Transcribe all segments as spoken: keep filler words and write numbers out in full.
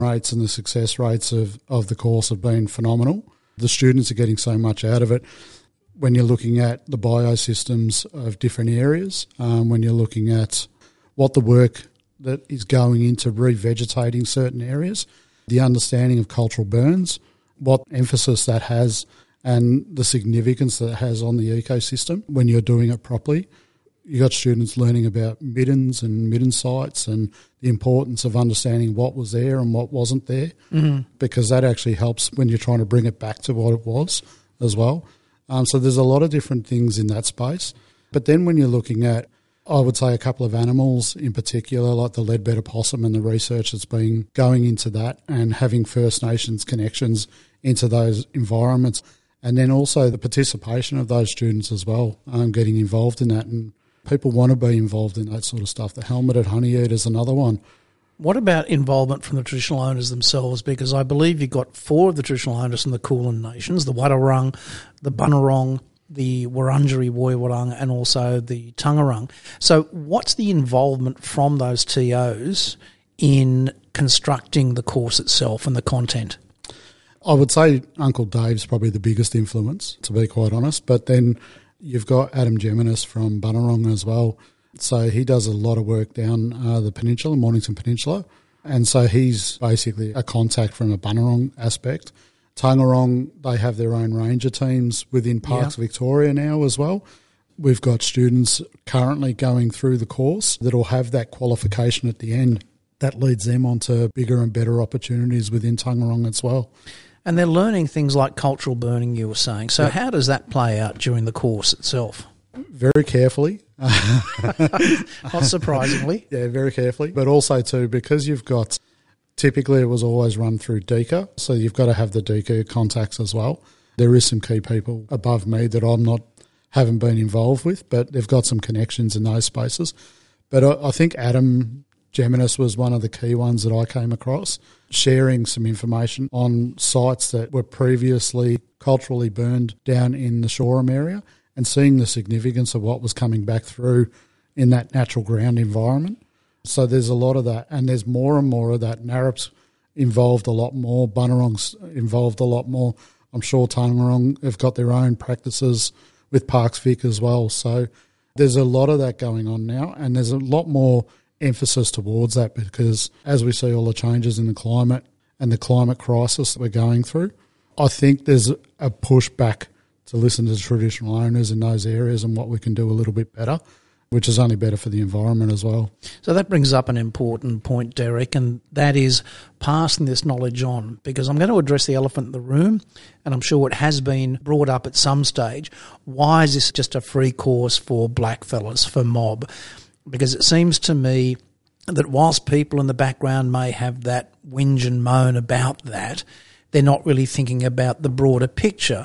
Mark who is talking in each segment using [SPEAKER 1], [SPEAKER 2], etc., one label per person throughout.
[SPEAKER 1] rates and the success rates of, of the course have been phenomenal. The students are getting so much out of it. When you're looking at the biosystems of different areas, um, when you're looking at what the work that is going into revegetating certain areas, the understanding of cultural burns, what emphasis that has and the significance that it has on the ecosystem when you're doing it properly. You got students learning about middens and midden sites and the importance of understanding what was there and what wasn't there, mm-hmm. because that actually helps when you're trying to bring it back to what it was as well. Um, so there's a lot of different things in that space. But then when you're looking at, I would say, a couple of animals in particular, like the leadbeater possum and the research that's been going into that and having First Nations connections into those environments, and then also the participation of those students as well, um, getting involved in that. And people want to be involved in that sort of stuff. The helmeted honeyeater is another one.
[SPEAKER 2] What about involvement from the traditional owners themselves? Because I believe you've got four of the traditional owners from the Kulin Nations, the Wadawurrung, the Bunurong, the Wurundjeri Woiwurrung, and also the Taungurung. So what's the involvement from those T Os in constructing the course itself and the content?
[SPEAKER 1] I would say Uncle Dave's probably the biggest influence, to be quite honest, but then you've got Adam Geminis from Bunurong as well. So he does a lot of work down uh, the peninsula, Mornington Peninsula, and so he's basically a contact from a Bunurong aspect. Taungurong, they have their own ranger teams within Parks yeah. Victoria now as well. We've got students currently going through the course that will have that qualification at the end. That leads them on to bigger and better opportunities within Taungurong as well.
[SPEAKER 2] And they're learning things like cultural burning, you were saying. So yep. how does that play out during the course itself?
[SPEAKER 1] Very carefully.
[SPEAKER 2] Not surprisingly.
[SPEAKER 1] Yeah, very carefully. But also too, because you've got, typically it was always run through D C A, so you've got to have the D C A contacts as well. There is some key people above me that I'm not, haven't been involved with, but they've got some connections in those spaces. But I, I think Adam Geminis was one of the key ones that I came across, sharing some information on sites that were previously culturally burned down in the Shoreham area and seeing the significance of what was coming back through in that natural ground environment. So there's a lot of that, and there's more and more of that. Narrup's involved a lot more, Bunurong's involved a lot more. I'm sure Taungurong have got their own practices with Parks Vic as well. So there's a lot of that going on now, and there's a lot more emphasis towards that because as we see all the changes in the climate and the climate crisis that we're going through, I think there's a push back to listen to the traditional owners in those areas and what we can do a little bit better, which is only better for the environment as well.
[SPEAKER 2] So that brings up an important point, Derek, and that is passing this knowledge on, because I'm going to address the elephant in the room, and I'm sure it has been brought up at some stage. Why is this just a free course for blackfellas, for mob? Because it seems to me that whilst people in the background may have that whinge and moan about that, they're not really thinking about the broader picture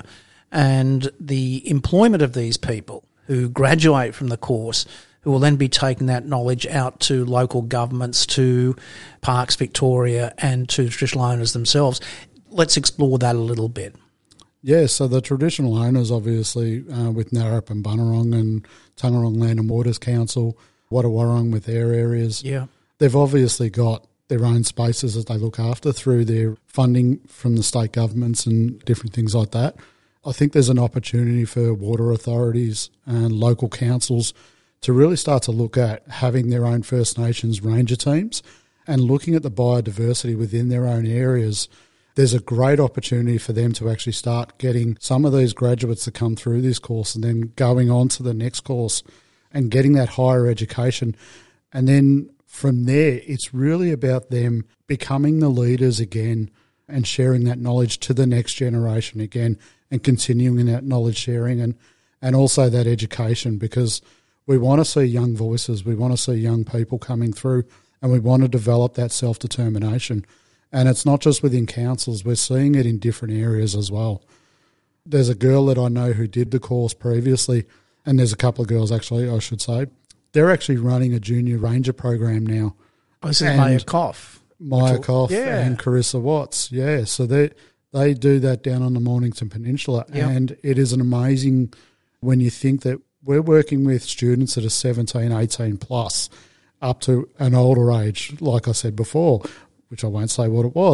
[SPEAKER 2] and the employment of these people who graduate from the course, who will then be taking that knowledge out to local governments, to Parks Victoria and to traditional owners themselves. Let's explore that a little bit.
[SPEAKER 1] Yeah, so the traditional owners, obviously, uh, with Narrup and Bunurong and Taungurong Land and Waters Council, Wadawurrung with their areas,
[SPEAKER 2] yeah,
[SPEAKER 1] they've obviously got their own spaces that they look after through their funding from the state governments and different things like that. I think there's an opportunity for water authorities and local councils to really start to look at having their own First Nations ranger teams and looking at the biodiversity within their own areas. There's a great opportunity for them to actually start getting some of these graduates to come through this course and then going on to the next course and getting that higher education. And then from there, it's really about them becoming the leaders again and sharing that knowledge to the next generation again and continuing that knowledge sharing and, and also that education, because we want to see young voices, we want to see young people coming through, and we want to develop that self-determination. And it's not just within councils, we're seeing it in different areas as well. There's a girl that I know who did the course previously, and there's a couple of girls actually, I should say. They're actually running a junior ranger program now.
[SPEAKER 2] Oh, this is Maya Koff.
[SPEAKER 1] Maya Koff
[SPEAKER 2] yeah.
[SPEAKER 1] and Carissa Watts, yeah. So they they do that down on the Mornington Peninsula, yep. And it is an amazing when you think that we're working with students that are seventeen, eighteen plus, up to an older age, like I said before. which I won't say what it was.